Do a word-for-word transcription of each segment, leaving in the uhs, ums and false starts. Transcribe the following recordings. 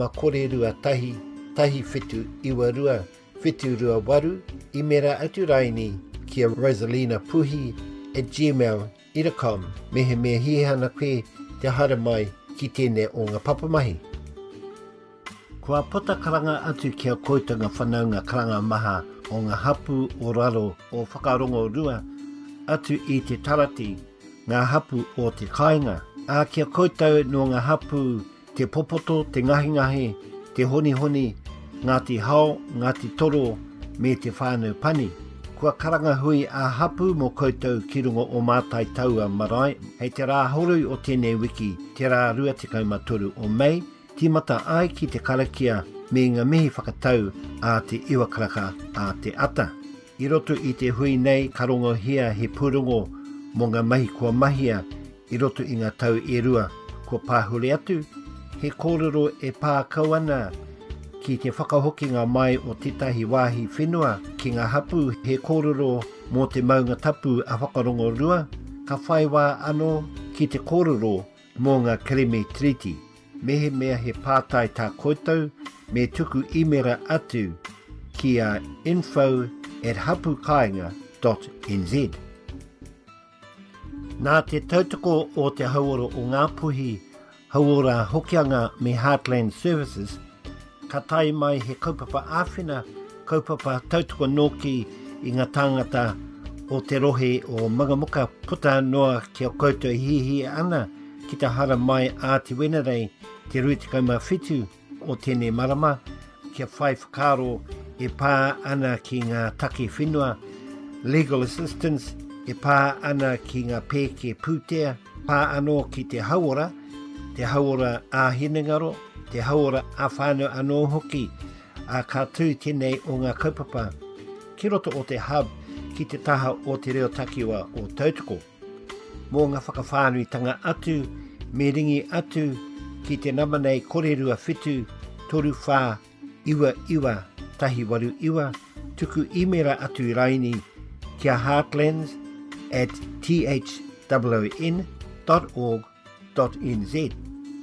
ma kore rua tahi, tahi whitu iwa rua, whitu rua waru, I mera atu raini kia Rosalina Puhi at gmail dot com. Mehe mea hihana koe te hara mai ki tēnei o ngā papamahi. Kua pota karanga atu kia koitanga whanaunga karanga maha o ngā hapu o raro o whakarongo rua atu I te tarati ngā hapu o te kāinga. A kia koutou no ngā hapu te popoto, te ngahi-ngahi, te honi-honi, Ngāti Hao, Ngāti Toro, me te whānau pani. Kua karanga hui a hapu mo koutou ki rungo o mātai taua marae, hei te rā horu o tēnei wiki, te rā rua te kaumatoru o Mei, timata ai ki te karakia me ngā mihi whakatau a te iwakaraka a te ata. I roto I te hui nei karongo hia he pūrongo mo ngā mahi kua mahia, I roto I ngā tau e rua kua pāhure atu, he kōrero e pā kauana ki te whakahokinga mai o tētahi wāhi whenua ki ngā hapu he kōrero mō te maunga tapu a whakarongo rua, ka whai wā anō ki te kōrero mō ngā Kereme Treaty. Mehe mea he pātai tā koutou, me tuku imera atu ki a info at hapukainga dot n z. Nā te tautoko o te hauora o ngā puhi, hauora hokianga me Heartland Services, ka tai mai he kaupapa āwhina, kaupapa tautoko noki I ngā tāngata o te rohe o Magamuka puta noa kia koutou hihi ana ki te hara mai a te wenerei te ruitikauma whitu o tēnei marama, kia whai whakaro e pā ana ki ngā take whenua, legal assistance e pā ana ki ngā pēke pūtea, pā anō ki te hauora, te hauora a Hinengaro, te hauora a whānau anō hoki, a kātū tēnei o ngā kaupapa, ki roto o te hub ki te taha o te reo takiwa o tautoko. Mō ngā whakawhānuitanga atu, me ringi atu, ki te namanei korerua whitu, toru whā, iwa iwa, tahi waru iwa, tuku imera atu raini, kia heartlands at t h w n dot org dot n z.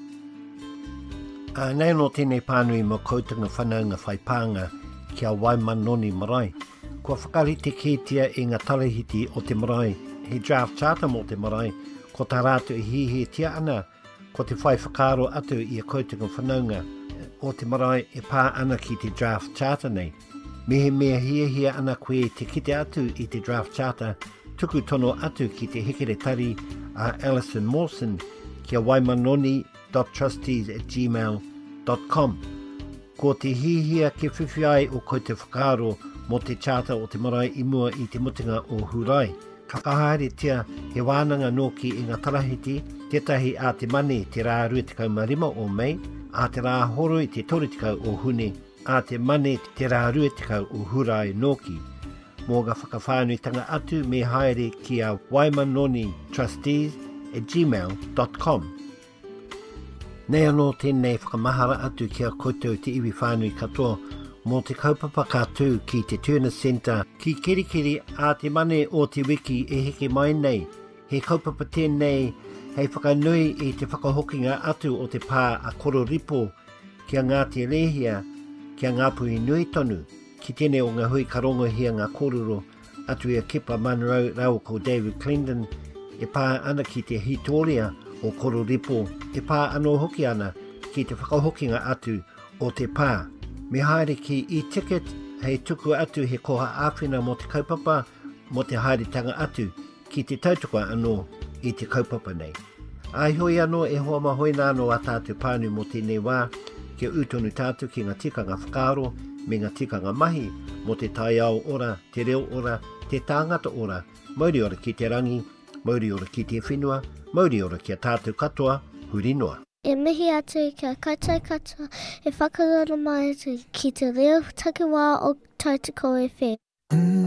A nei no tēnei pānui mo koutunga whanaunga whaipānga kia Waimanoni marae. Kua whakarite kētia e ngā tarehiti o te marae, he draft charter mo te marae, ko tā rātu e hihi tia ana, ko te whai whakaro atu I a koutunga whanaunga o te marae e pā ana ki te draft charter nei. Mehe mea hia hia ana koe te kite atu I te draft charter, tuku tono atu ki te hekere tari a Alison Mawson kia waimanoni dot trustees at gmail dot com. Ko te hihia ke whiwhiai o koe te whakaro mo te charter o te marae I mua I te mutinga o Hurai. Ka kahaere tia he wānanga noki I ngā tarahiti, tētahi a te mane te rā ruetikau marima o Mei, a te rā horo I te toretikau o Hune, a te mane te rā ruetikau o Hurai noki. Mō ngā whakawhānuitanga atu me haere ki a waimanoni trustees at gmail dot com. Nei anō tēnei whakamahara atu kia koutou te iwi whānui katoa mō te kaupapa kātū ki te Turner Centre ki kirikiri a te mane o te wiki e heke mai nei. He kaupapa tēnei hei whakanui I te whakahokinga atu o te pā a kororipo kia ngā te lehia kia ngā puhi nui tonu. Ki tēnei o ngā hui karongo hia ngā kōrero atu I a Kipa Munro rau ko David Clendon e pā ana ki te hitoria o kororipo e pā anō hoki ana ki te whakahokinga atu o te pā. Me haere ki I ticket hei tuku atu he koha āwhina mo te kaupapa mo te haeretanga atu ki te tautoko anō I te kaupapa nei. Ai hoi anō e hoa mahoina anō a tātou pānu mo tēnei wā kia utonu tātou ki ngā tikanga whakaro me ngā tikanga mahi mo te tai ao ora, te reo ora, te tāngata ora, mauri ora ki te rangi, mauri ora ki te whenua, mauri ora kia tātou katoa, huri noa. E mihi atu kia kaitai katoa e whakarara mai atu ki te reo takiwā o Tautoko F M.